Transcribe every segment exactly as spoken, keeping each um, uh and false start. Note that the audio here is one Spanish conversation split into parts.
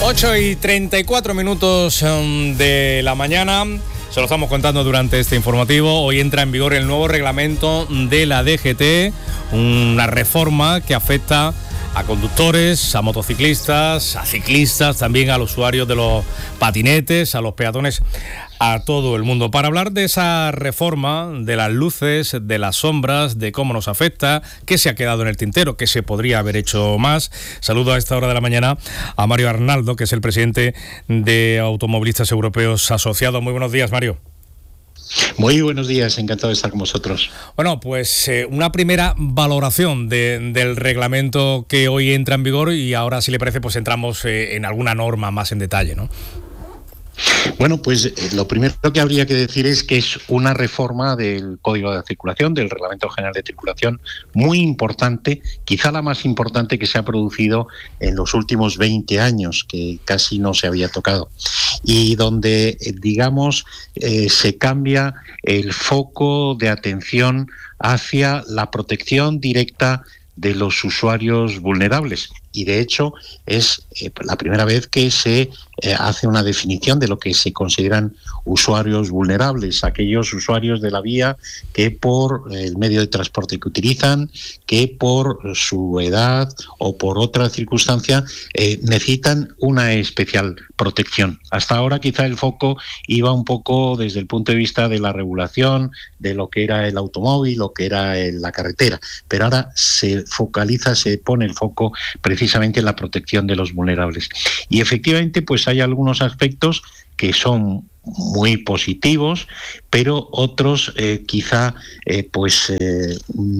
ocho y treinta y cuatro minutos de la mañana. Se lo estamos contando durante este informativo. Hoy entra en vigor el nuevo reglamento de la D G T, una reforma que afecta a conductores, a motociclistas, a ciclistas, también a los usuarios de los patinetes, a los peatones, a todo el mundo. Para hablar de esa reforma, de las luces, de las sombras, de cómo nos afecta, qué se ha quedado en el tintero, qué se podría haber hecho más, saludo a esta hora de la mañana a Mario Arnaldo, que es el presidente de Automovilistas Europeos Asociados. Muy buenos días, Mario. Muy buenos días, encantado de estar con vosotros. Bueno, pues eh, una primera valoración de, del reglamento que hoy entra en vigor y ahora, si le parece, pues entramos eh, en alguna norma más en detalle, ¿no? Bueno, pues eh, lo primero que habría que decir es que es una reforma del Código de Circulación, del Reglamento General de Circulación, muy importante, quizá la más importante que se ha producido en los últimos veinte años, que casi no se había tocado, y donde, eh, digamos, eh, se cambia el foco de atención hacia la protección directa de los usuarios vulnerables. Y de hecho es eh, la primera vez que se eh, hace una definición de lo que se consideran usuarios vulnerables, aquellos usuarios de la vía que por el medio de transporte que utilizan, que por su edad o por otra circunstancia eh, necesitan una especial protección. Hasta ahora quizá el foco iba un poco desde el punto de vista de la regulación, de lo que era el automóvil, lo que era el, la carretera, pero ahora se focaliza, se pone el foco precisamente precisamente en la protección de los vulnerables. Y efectivamente, pues hay algunos aspectos que son muy positivos, pero otros eh, quizá eh, pues eh,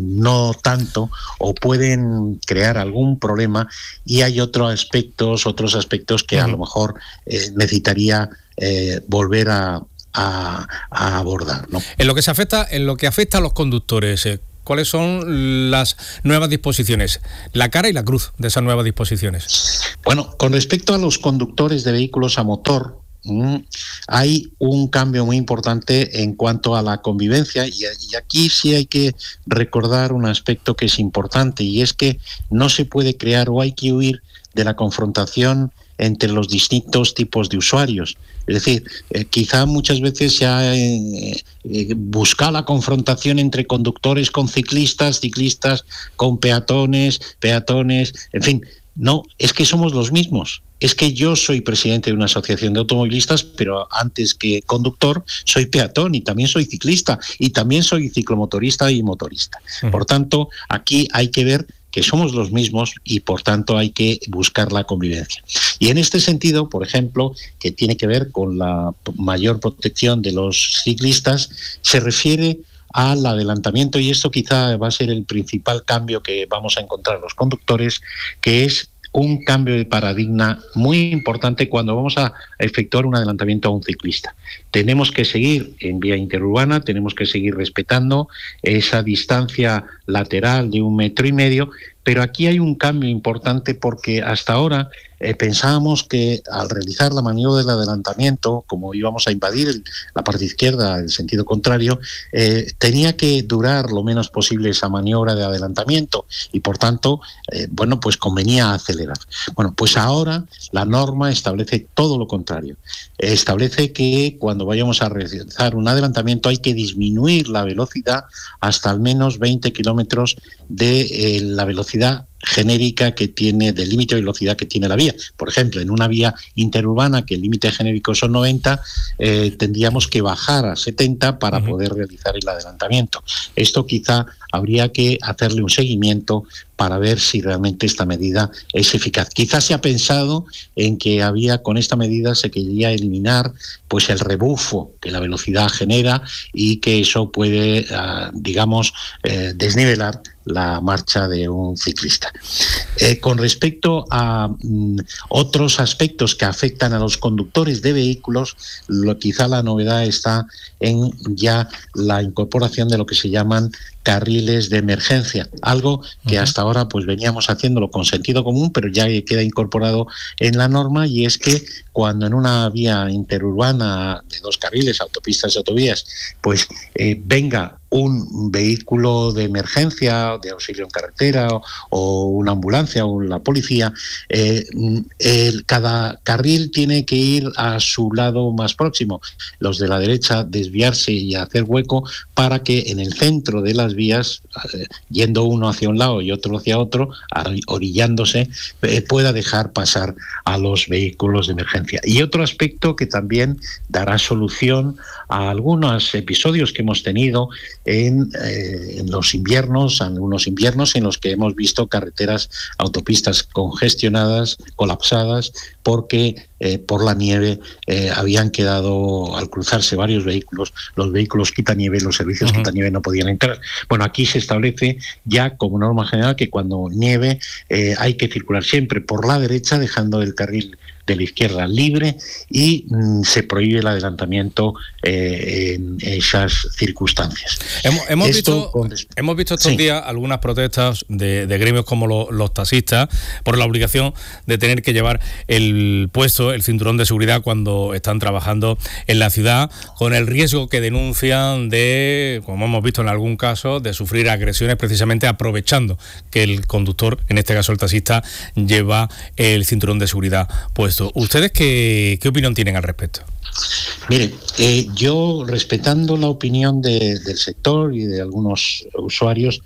no tanto, o pueden crear algún problema, y hay otros aspectos, otros aspectos que uh-huh. a lo mejor eh, necesitaría eh, volver a, a, a abordar, ¿no? En lo que se afecta, en lo que afecta a los conductores, eh, ¿cuáles son las nuevas disposiciones? La cara y la cruz de esas nuevas disposiciones. Bueno, con respecto a los conductores de vehículos a motor, mmm, hay un cambio muy importante en cuanto a la convivencia, y, y aquí sí hay que recordar un aspecto que es importante, y es que no se puede crear, o hay que huir de la confrontación entre los distintos tipos de usuarios. Es decir, eh, quizá muchas veces se ha eh, eh, buscado la confrontación entre conductores con ciclistas, ciclistas con peatones, peatones, en fin. No, es que somos los mismos. Es que yo soy presidente de una asociación de automovilistas, pero antes que conductor soy peatón y también soy ciclista y también soy ciclomotorista y motorista. Uh-huh. Por tanto, aquí hay que ver que somos los mismos y por tanto hay que buscar la convivencia. Y en este sentido, por ejemplo, que tiene que ver con la mayor protección de los ciclistas, se refiere al adelantamiento, y esto quizá va a ser el principal cambio que vamos a encontrar los conductores, que es un cambio de paradigma muy importante cuando vamos a efectuar un adelantamiento a un ciclista. Tenemos que seguir en vía interurbana, tenemos que seguir respetando esa distancia lateral de un metro y medio, pero aquí hay un cambio importante porque hasta ahora eh, pensábamos que al realizar la maniobra del adelantamiento, como íbamos a invadir el, la parte izquierda, el sentido contrario, eh, tenía que durar lo menos posible esa maniobra de adelantamiento y por tanto, eh, bueno, pues convenía acelerar. Bueno, pues ahora la norma establece todo lo contrario. Establece que cuando vayamos a realizar un adelantamiento hay que disminuir la velocidad hasta al menos veinte kilómetros de eh, la velocidad genérica que tiene, del límite de velocidad que tiene la vía. Por ejemplo, en una vía interurbana que el límite genérico son noventa, eh, tendríamos que bajar a setenta para uh-huh. poder realizar el adelantamiento. Esto quizá habría que hacerle un seguimiento para ver si realmente esta medida es eficaz. Quizás se ha pensado en que había con esta medida se quería eliminar pues el rebufo que la velocidad genera y que eso puede, uh, digamos, eh, desnivelar la marcha de un ciclista. Eh, con respecto a mm, otros aspectos que afectan a los conductores de vehículos, lo, quizá la novedad está en ya la incorporación de lo que se llaman carriles de emergencia, algo que uh-huh. hasta ahora pues veníamos haciéndolo con sentido común, pero ya queda incorporado en la norma, y es que cuando en una vía interurbana de dos carriles, autopistas y autovías, pues eh, venga un vehículo de emergencia, de auxilio en carretera, o, o una ambulancia o la policía, eh, el, cada carril tiene que ir a su lado más próximo, los de la derecha desviarse y hacer hueco para que en el centro de las vías, eh, yendo uno hacia un lado y otro hacia otro, orillándose, eh, pueda dejar pasar a los vehículos de emergencia. Y otro aspecto que también dará solución a algunos episodios que hemos tenido en, eh, en los inviernos, algunos inviernos en los que hemos visto carreteras, autopistas congestionadas, colapsadas, porque eh, por la nieve eh, habían quedado, al cruzarse varios vehículos, los vehículos quitanieve, los servicios uh-huh. quitanieve no podían entrar. Bueno, aquí se establece ya como norma general que cuando nieve eh, hay que circular siempre por la derecha, dejando el carril de la izquierda libre, y mm, se prohíbe el adelantamiento eh, en esas circunstancias. Hemos, hemos, visto, con... hemos visto estos sí. días algunas protestas de, de gremios como lo, los taxistas por la obligación de tener que llevar el puesto, el cinturón de seguridad cuando están trabajando en la ciudad, con el riesgo que denuncian de, como hemos visto en algún caso, de sufrir agresiones precisamente aprovechando que el conductor, en este caso el taxista, lleva el cinturón de seguridad puesto. ¿Ustedes qué, qué opinión tienen al respecto? Mire, eh, yo, respetando la opinión de, del sector y de algunos usuarios,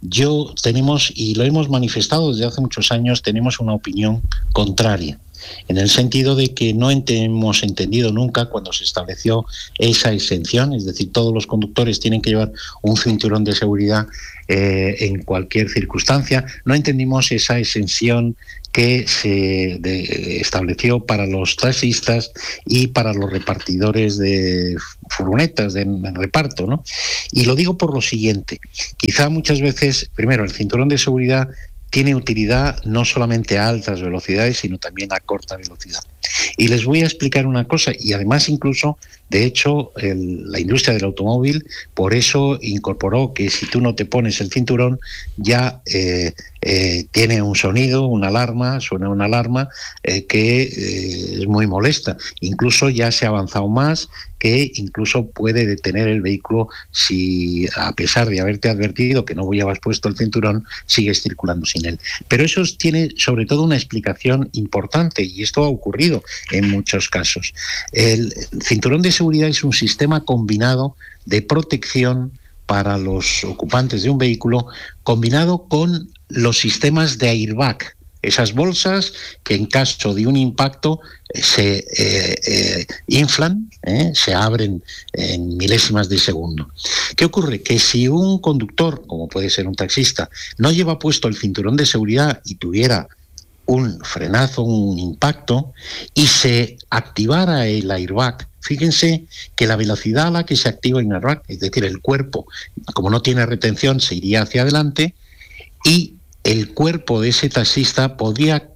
yo tenemos, y lo hemos manifestado desde hace muchos años, tenemos una opinión contraria, en el sentido de que no hemos entendido nunca cuando se estableció esa exención, es decir, todos los conductores tienen que llevar un cinturón de seguridad eh, en cualquier circunstancia, no entendimos esa exención que se de, estableció para los taxistas y para los repartidores de furgonetas de, de reparto, ¿no? Y lo digo por lo siguiente, quizá muchas veces, primero, el cinturón de seguridad tiene utilidad no solamente a altas velocidades, sino también a corta velocidad. Y les voy a explicar una cosa, y además incluso, de hecho, el, la industria del automóvil por eso incorporó que si tú no te pones el cinturón, ya eh, eh, tiene un sonido, una alarma, suena una alarma eh, que eh, es muy molesta. Incluso ya se ha avanzado más, que incluso puede detener el vehículo si, a pesar de haberte advertido que no llevas puesto el cinturón, sigues circulando sin él. Pero eso tiene sobre todo una explicación importante, y esto ha ocurrido en muchos casos. El cinturón de seguridad es un sistema combinado de protección para los ocupantes de un vehículo, combinado con los sistemas de airbag, esas bolsas que en caso de un impacto se eh, eh, inflan, eh, se abren en milésimas de segundo. ¿Qué ocurre? Que si un conductor, como puede ser un taxista, no lleva puesto el cinturón de seguridad y tuviera un frenazo, un impacto, y se activara el airbag, fíjense que la velocidad a la que se activa el airbag, es decir, el cuerpo, como no tiene retención, se iría hacia adelante, y el cuerpo de ese taxista podría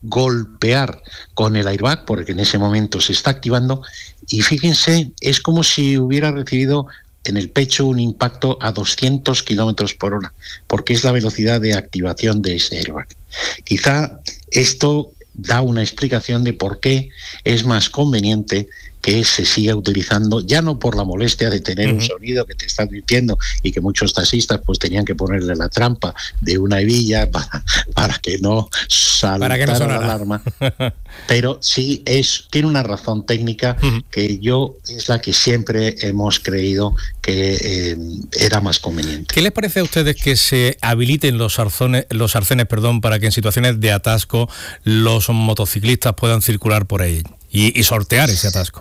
golpear con el airbag, porque en ese momento se está activando, y fíjense, es como si hubiera recibido en el pecho un impacto a doscientos kilómetros por hora, porque es la velocidad de activación de ese airbag. Quizá esto da una explicación de por qué es más conveniente que se siga utilizando, ya no por la molestia de tener uh-huh. un sonido que te está advirtiendo, y que muchos taxistas pues tenían que ponerle la trampa de una hebilla para, para que no saltara para que no la alarma, pero sí es tiene una razón técnica uh-huh. que yo es la que siempre hemos creído que eh, era más conveniente. ¿Qué les parece a ustedes que se habiliten los arzones, los arcenes, perdón, para que en situaciones de atasco los motociclistas puedan circular por ahí y, y sortear ese atasco?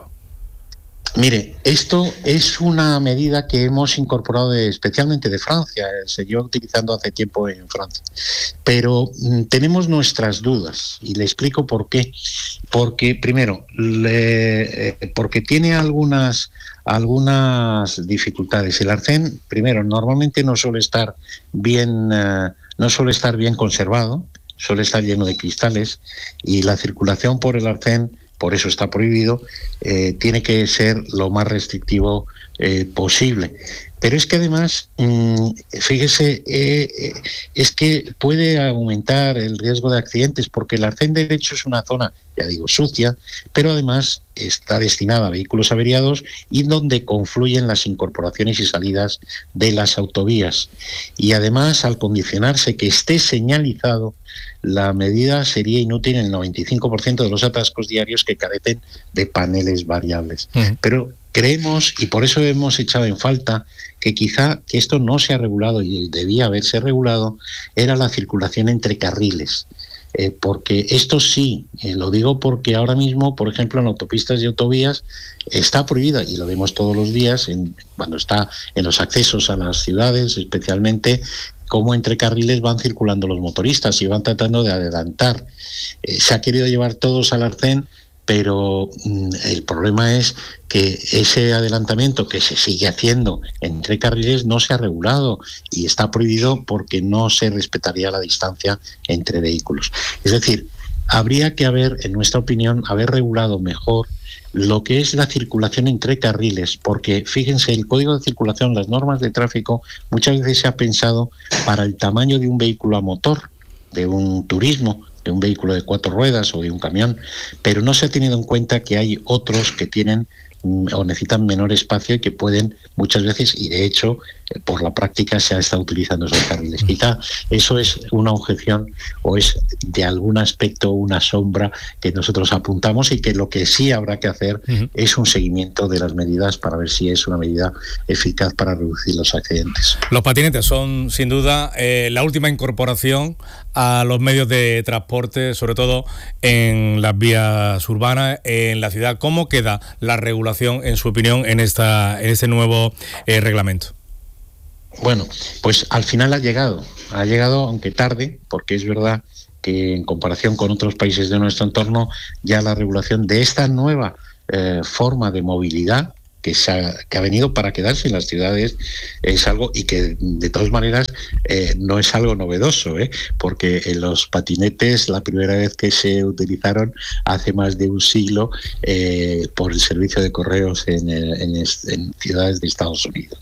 Mire, esto es una medida que hemos incorporado de, especialmente de Francia, se lleva utilizando hace tiempo en Francia, pero mm, tenemos nuestras dudas, y le explico por qué. Porque, primero, le, eh, porque tiene algunas, algunas dificultades. El arcén, primero, normalmente no suele estar bien, uh, no suele estar bien conservado, suele estar lleno de cristales, y la circulación por el arcén, por eso está prohibido, eh, tiene que ser lo más restrictivo eh, posible. Pero es que además, mmm, fíjese, eh, eh, es que puede aumentar el riesgo de accidentes, porque el arcén derecho es una zona, ya digo, sucia, pero además está destinada a vehículos averiados y donde confluyen las incorporaciones y salidas de las autovías. Y además, al condicionarse que esté señalizado, la medida sería inútil en el noventa y cinco por ciento de los atascos diarios que carecen de paneles variables. Uh-huh. Pero creemos, y por eso hemos echado en falta, que quizá que esto no se ha regulado y debía haberse regulado, era la circulación entre carriles. Eh, porque esto sí, eh, lo digo porque ahora mismo, por ejemplo, en autopistas y autovías está prohibida, y lo vemos todos los días, en, cuando está en los accesos a las ciudades, especialmente, cómo entre carriles van circulando los motoristas y van tratando de adelantar. Eh, se ha querido llevar todos al arcén, pero mm, el problema es que ese adelantamiento que se sigue haciendo entre carriles no se ha regulado y está prohibido porque no se respetaría la distancia entre vehículos. Es decir, habría que haber, en nuestra opinión, haber regulado mejor lo que es la circulación entre carriles, porque fíjense, el código de circulación, las normas de tráfico, muchas veces se ha pensado para el tamaño de un vehículo a motor, de un turismo, de un vehículo de cuatro ruedas o de un camión, pero no se ha tenido en cuenta que hay otros que tienen o necesitan menor espacio y que pueden muchas veces, y de hecho por la práctica se ha estado utilizando esos carriles. Quizá eso es una objeción o es de algún aspecto una sombra que nosotros apuntamos, y que lo que sí habrá que hacer uh-huh. es un seguimiento de las medidas para ver si es una medida eficaz para reducir los accidentes. Los patinetes son sin duda eh, la última incorporación a los medios de transporte, sobre todo en las vías urbanas, en la ciudad. ¿Cómo queda la regulación, en su opinión, en esta en este nuevo eh, reglamento? Bueno, pues al final ha llegado, ha llegado aunque tarde, porque es verdad que en comparación con otros países de nuestro entorno, ya la regulación de esta nueva eh, forma de movilidad que, se ha, que ha venido para quedarse en las ciudades es algo, y que de todas maneras eh, no es algo novedoso, ¿eh? Porque en los patinetes la primera vez que se utilizaron hace más de un siglo eh, por el servicio de correos en, en, en ciudades de Estados Unidos.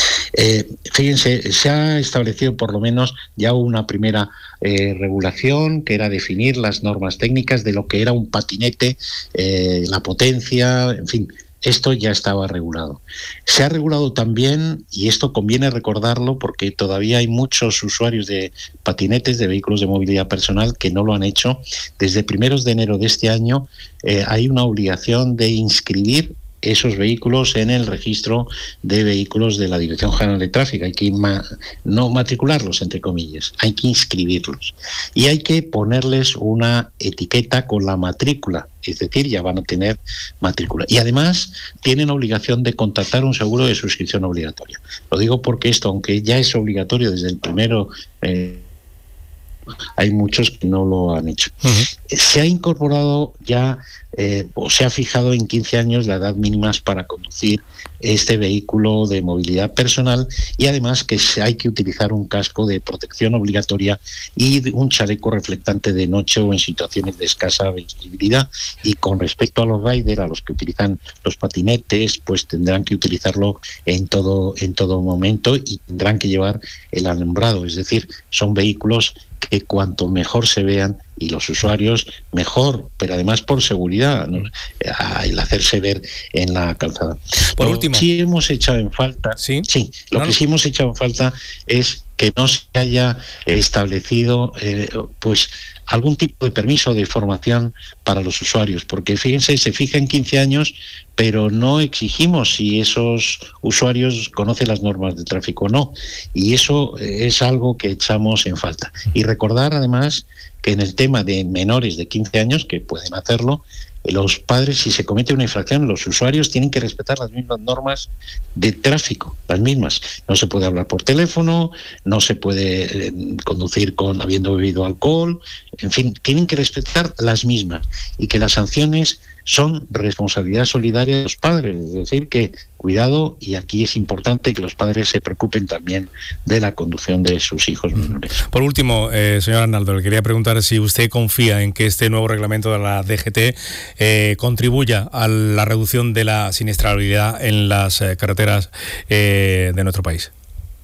Eh, fíjense, se ha establecido por lo menos ya una primera eh, regulación, que era definir las normas técnicas de lo que era un patinete, eh, la potencia, en fin. Esto ya estaba regulado. Se ha regulado también, y esto conviene recordarlo porque todavía hay muchos usuarios de patinetes, de vehículos de movilidad personal, que no lo han hecho. Desde primeros de enero de este año eh, hay una obligación de inscribir esos vehículos en el registro de vehículos de la Dirección General de Tráfico. Hay que ma- no matricularlos, entre comillas, hay que inscribirlos. Y hay que ponerles una etiqueta con la matrícula, es decir, ya van a tener matrícula. Y además tienen obligación de contratar un seguro de suscripción obligatoria. Lo digo porque esto, aunque ya es obligatorio desde el primero... Eh, hay muchos que no lo han hecho. Uh-huh. Se ha incorporado ya, eh, o se ha fijado en quince años la edad mínima para conducir este vehículo de movilidad personal, y además que hay que utilizar un casco de protección obligatoria y un chaleco reflectante de noche o en situaciones de escasa visibilidad. Y con respecto a los riders, a los que utilizan los patinetes, pues tendrán que utilizarlo en todo, en todo momento, y tendrán que llevar el alumbrado, es decir, son vehículos que cuanto mejor se vean, y los usuarios mejor, pero además por seguridad, ¿no? El hacerse ver en la calzada. Por lo último, sí hemos echado en falta, sí, sí lo no, que sí hemos echado en falta es que no se haya establecido eh, pues algún tipo de permiso de formación para los usuarios, porque fíjense, se fija en quince años, pero no exigimos si esos usuarios conocen las normas de tráfico o no, y eso es algo que echamos en falta. Y recordar además que en el tema de menores de quince años, que pueden hacerlo, los padres, si se comete una infracción, los usuarios tienen que respetar las mismas normas de tráfico, las mismas. No se puede hablar por teléfono, no se puede eh, conducir con habiendo bebido alcohol, en fin, tienen que respetar las mismas, y que las sanciones son responsabilidad solidaria de los padres, es decir, que cuidado, y aquí es importante que los padres se preocupen también de la conducción de sus hijos menores. Por último, eh, señor Arnaldo, le quería preguntar si usted confía en que este nuevo reglamento de la D G T eh, contribuya a la reducción de la siniestralidad en las eh, carreteras eh, de nuestro país.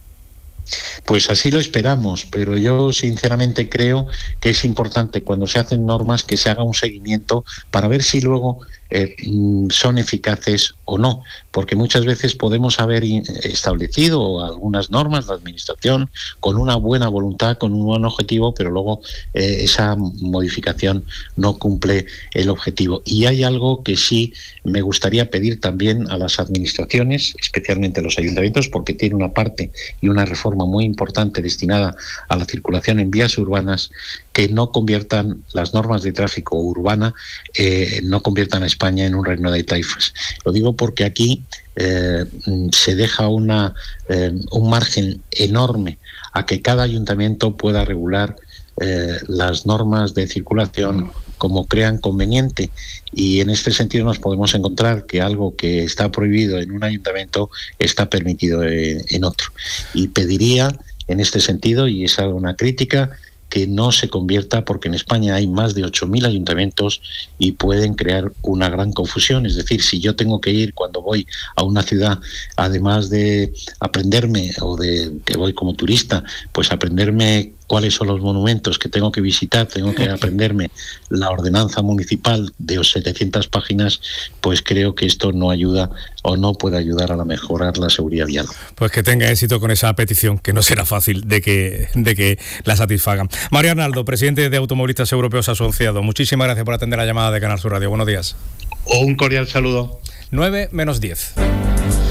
Pues así lo esperamos, pero yo sinceramente creo que es importante cuando se hacen normas que se haga un seguimiento para ver si luego eh, son eficaces o no, porque muchas veces podemos haber establecido algunas normas de administración con una buena voluntad, con un buen objetivo, pero luego eh, esa modificación no cumple el objetivo. Y hay algo que sí me gustaría pedir también a las administraciones, especialmente a los ayuntamientos, porque tiene una parte y una reforma muy importante destinada a la circulación en vías urbanas, que no conviertan las normas de tráfico urbana, eh, no conviertan a España en un reino de taifas. Lo digo porque aquí eh, se deja una, eh, un margen enorme a que cada ayuntamiento pueda regular eh, las normas de circulación como crean conveniente, y en este sentido nos podemos encontrar que algo que está prohibido en un ayuntamiento está permitido en, en otro. Y pediría en este sentido, y es una crítica, que no se convierta, porque en España hay más de ocho mil ayuntamientos y pueden crear una gran confusión. Es decir, si yo tengo que ir cuando voy a una ciudad, además de aprenderme, o de que voy como turista, pues aprenderme cuáles son los monumentos que tengo que visitar, tengo que aprenderme la ordenanza municipal de setecientas páginas, pues creo que esto no ayuda o no puede ayudar a la mejorar la seguridad vial. Pues que tenga éxito con esa petición, que no será fácil de que, de que la satisfagan. Mario Arnaldo, presidente de Automovilistas Europeos Asociados, muchísimas gracias por atender la llamada de Canal Sur Radio. Buenos días. Un cordial saludo. nueve menos diez.